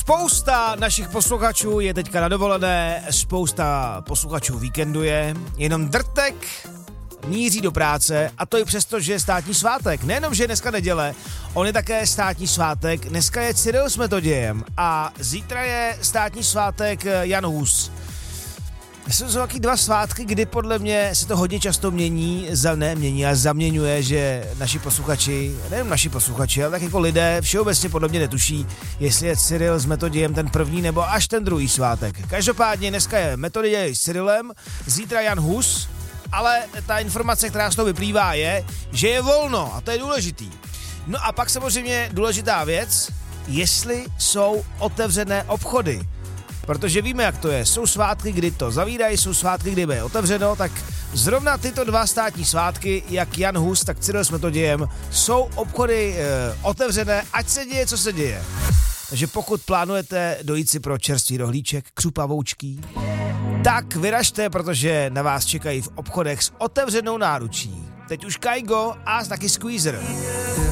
Spousta našich posluchačů je teďka na dovolené, spousta posluchačů víkenduje, jenom drtek míří do práce a to i přesto, že je státní svátek. Nejenom, že je dneska neděle, on je také státní svátek, dneska je Cyril s Metodějem a zítra je státní svátek Jan Hus. Jsou taky dva svátky, kdy podle mě se to hodně často zaměňuje, že naši posluchači, nejen naši posluchači, ale tak jako lidé všeobecně podle mě netuší, jestli je Cyril s Metodějem ten první nebo až ten druhý svátek. Každopádně dneska je Metoděj s Cyrilem, zítra Jan Hus, ale ta informace, která z toho vyplývá, je, že je volno a to je důležitý. No a pak samozřejmě důležitá věc, jestli jsou otevřené obchody. Protože víme, jak to je. Jsou svátky, kdy to zavírají, jsou svátky, kdy je otevřeno, tak zrovna tyto dva státní svátky, jak Jan Hus, tak Cyril s Metodějem, jsou obchody otevřené, ať se děje, co se děje. Takže pokud plánujete dojít si pro čerstvý rohlíček, křupavoučký, tak vyražte, protože na vás čekají v obchodech s otevřenou náručí. Teď už Kaigo a taky Squeezer.